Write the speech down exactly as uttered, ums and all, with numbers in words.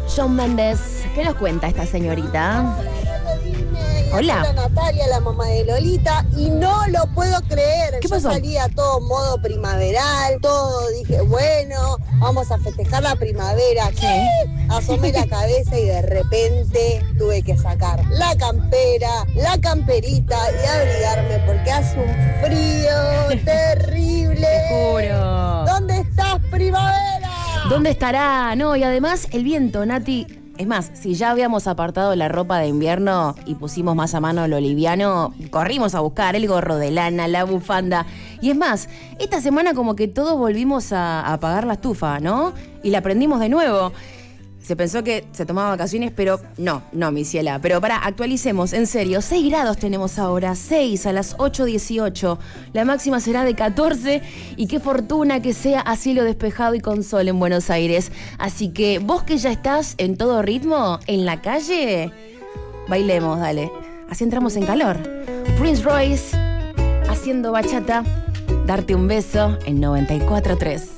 Shawn Mendes. ¿Qué nos cuenta esta señorita? Hola. Hola Natalia, la mamá de Lolita, y no lo puedo creer. ¿Qué Yo pasó? salía todo modo primaveral, todo, dije, bueno, vamos a festejar la primavera. ¿Qué? Asomé la cabeza y de repente tuve que sacar la campera, la camperita y abrigarme porque hace un frío terrible. Te juro. ¿Dónde estás, primavera? ¿Dónde estará? No, y además el viento, Nati. Es más, si ya habíamos apartado la ropa de invierno y pusimos más a mano lo liviano, corrimos a buscar el gorro de lana, la bufanda. Y es más, esta semana como que todos volvimos a, a apagar la estufa, ¿no? Y la prendimos de nuevo. Se pensó que se tomaba vacaciones, pero no, no, mi ciela. Pero pará, actualicemos, en serio. seis grados tenemos ahora, seis a las ocho dieciocho. La máxima será de catorce y qué fortuna que sea a cielo despejado y con sol en Buenos Aires. Así que vos que ya estás en todo ritmo, en la calle, bailemos, dale. Así entramos en calor. Prince Royce, haciendo bachata, darte un beso en noventa y cuatro tres.